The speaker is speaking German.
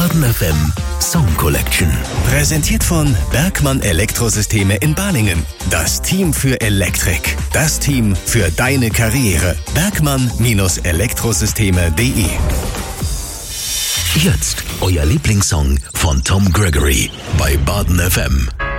Baden FM Song Collection. Präsentiert von Bergmann Elektrosysteme in Balingen. Das Team für Elektrik. Das Team für deine Karriere. Bergmann-Elektrosysteme.de. Jetzt euer Lieblingssong von Tom Gregory bei Baden FM.